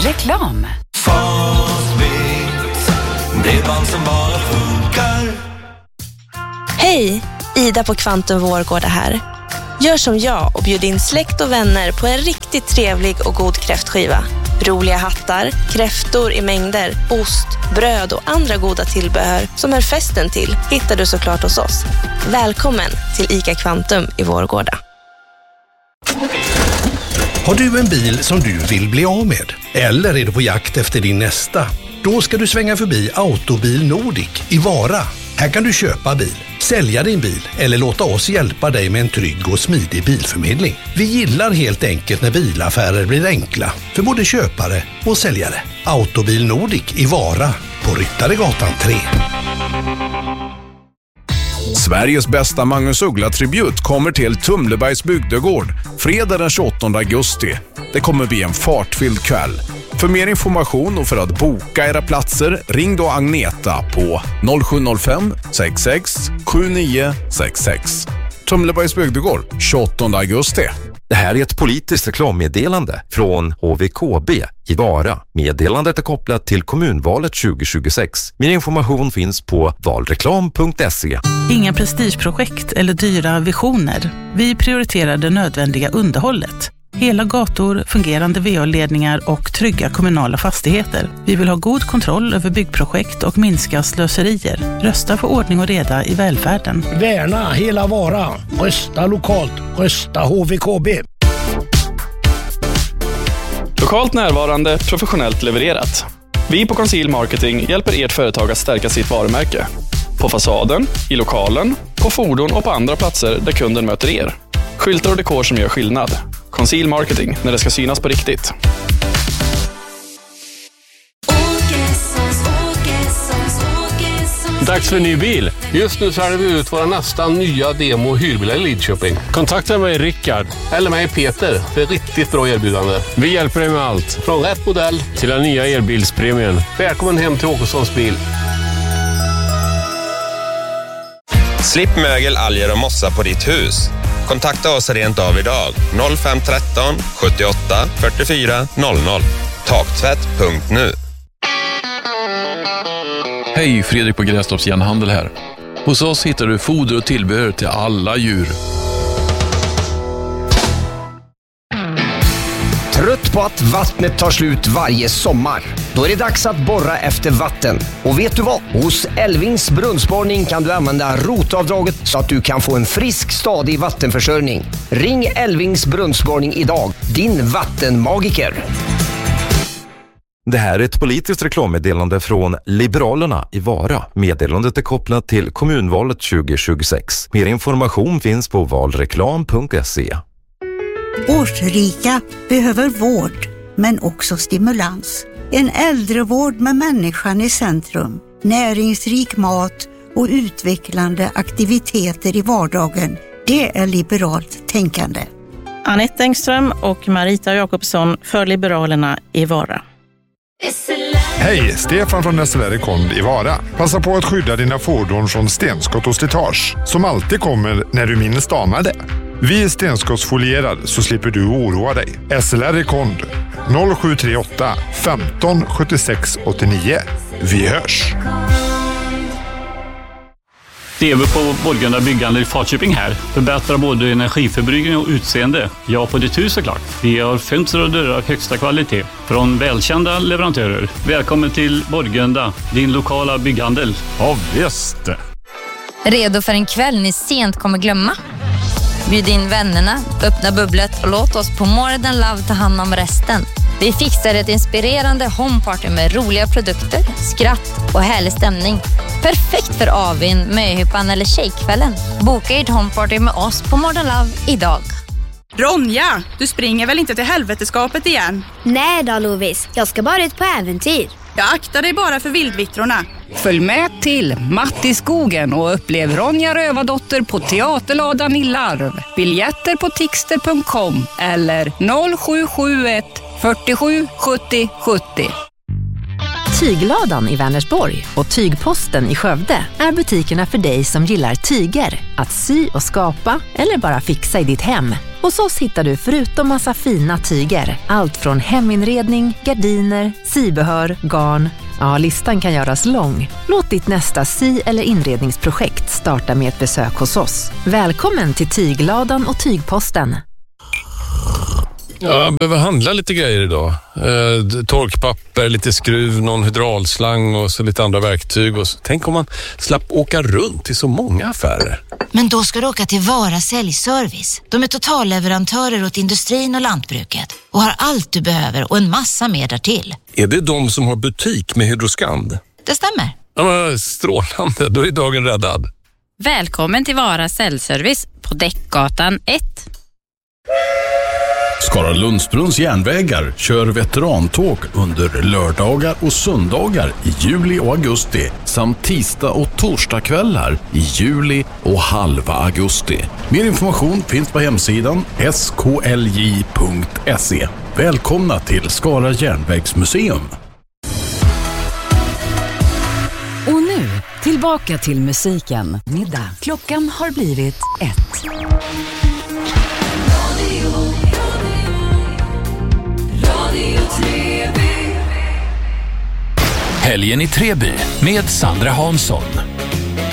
Reklam. Det band som bara funkar. Hej, Ida på Kvantum Vårgårda här. Gör som jag och bjud in släkt och vänner på en riktigt trevlig och god kräftskiva. Roliga hattar, kräftor i mängder, ost, bröd och andra goda tillbehör som är festen till hittar du såklart hos oss. Välkommen till ICA Kvantum i Vårgårda. Har du en bil som du vill bli av med? Eller är du på jakt efter din nästa? Då ska du svänga förbi Autobil Nordic i Vara. Här kan du köpa bil, sälja din bil eller låta oss hjälpa dig med en trygg och smidig bilförmedling. Vi gillar helt enkelt när bilaffärer blir enkla för både köpare och säljare. Autobil Nordic i Vara på Ryttaregatan 3. Sveriges bästa Magnus Uggla-tribut kommer till Tumlebergs bygdegård fredag den 28 augusti. Det kommer bli en fartfylld kväll. För mer information och för att boka era platser, ring då Agneta på 0705 66 7966. Tumlebergs bygdegård, 28 augusti. Det här är ett politiskt reklammeddelande från HVKB i Vara. Meddelandet är kopplat till kommunvalet 2026. Mer information finns på valreklam.se. Inga prestigeprojekt eller dyra visioner. Vi prioriterar det nödvändiga underhållet. Hela gator, fungerande VA-ledningar och trygga kommunala fastigheter. Vi vill ha god kontroll över byggprojekt och minska slöserier. Rösta för ordning och reda i välfärden. Värna hela Vara. Rösta lokalt. Rösta HVKB. Lokalt närvarande, professionellt levererat. Vi på Conceal Marketing hjälper ert företag att stärka sitt varumärke. På fasaden, i lokalen, på fordon och på andra platser där kunden möter er. Skyltar och dekor som gör skillnad. Conceal Marketing, när det ska synas på riktigt. Dags för en ny bil. Just nu säljer vi ut våra nästan nya demo hyrbilar i Lidköping. Kontakta mig Rickard eller mig Peter för ett riktigt bra erbjudande. Vi hjälper dig med allt. Från rätt modell till den nya elbilspremien. Välkommen hem till Åkessons bil. Slipp mögel, alger och mossa på ditt hus. Kontakta oss rent av idag. 0513 78 44 00. Taktvätt.nu. Hej, Fredrik på Grästorps Järnhandel här. Hos oss hittar du foder och tillbehör till alla djur. Trött på att vattnet tar slut varje sommar? Då är det dags att borra efter vatten. Och vet du vad? Hos Elvings brunnsborrning kan du använda rotavdraget så att du kan få en frisk, stadig vattenförsörjning. Ring Elvings brunnsborrning idag. Din vattenmagiker. Det här är ett politiskt reklammeddelande från Liberalerna i Vara. Meddelandet är kopplat till kommunvalet 2026. Mer information finns på valreklam.se. Årsrika behöver vård, men också stimulans. En äldrevård med människan i centrum, näringsrik mat och utvecklande aktiviteter i vardagen. Det är liberalt tänkande. Anette Engström och Marita Jakobsson för Liberalerna i Vara. Hej, Stefan från SLR Kond i Vara. Passa på att skydda dina fordon från stenskott och slitage, som alltid kommer när du minst anar det. Vi är stenskottsfolierad så slipper du oroa dig. SLR Kond 0738 15 76 89. Vi hörs! TV på Borgunda byggande i Falköping här. Förbättrar både energiförbrukning och utseende. Ja, på ditt hus såklart. Vi har fönster och dörrar av högsta kvalitet från välkända leverantörer. Välkommen till Borgunda, din lokala bygghandel. Ja, visst. Redo för en kväll ni sent kommer glömma? Bjud in vännerna, öppna bubblet och låt oss på More Than Love ta hand om resten. Vi fixar ett inspirerande homeparty med roliga produkter, skratt och härlig stämning. Perfekt för avin, möhippan eller tjejkvällen. Boka ert homeparty med oss på More Than Love idag. Ronja, du springer väl inte till helveteskapet igen? Nej då, Lovis. Jag ska bara ut på äventyr. Jag aktar dig bara för vildvittrorna. Följ med till Matt i skogen och upplev Ronja Rövardotter på Teaterladan i Larv. Biljetter på tixter.com eller 0771 47 70 70. Tygladan i Vänersborg och Tygposten i Skövde är butikerna för dig som gillar tyger, att sy och skapa eller bara fixa i ditt hem. Hos oss hittar du förutom massa fina tyger allt från heminredning, gardiner, sybehör, garn. Ja, listan kan göras lång. Låt ditt nästa sy- eller inredningsprojekt starta med ett besök hos oss. Välkommen till Tygladan och Tygposten. Jag behöver handla lite grejer idag. Torkpapper, lite skruv, någon hydraulslang och så lite andra verktyg. Och så. Tänk om man slapp åka runt till så många affärer. Men då ska du åka till Vara Säljservice. De är totalleverantörer åt industrin och lantbruket och har allt du behöver och en massa mer därtill. Är det de som har butik med Hydroskand? Det stämmer. Ja, men strålande, då är dagen räddad. Välkommen till Vara Säljservice på Däckgatan 1. Skara Lundsbrunns järnvägar kör veterantåg under lördagar och söndagar i juli och augusti samt tisdag och torsdagskvällar i juli och halva augusti. Mer information finns på hemsidan sklj.se. Välkomna till Skara järnvägsmuseum. Och nu, tillbaka till musiken. Middag. Klockan har blivit 1. Helgen i Treby med Sandra Hansson.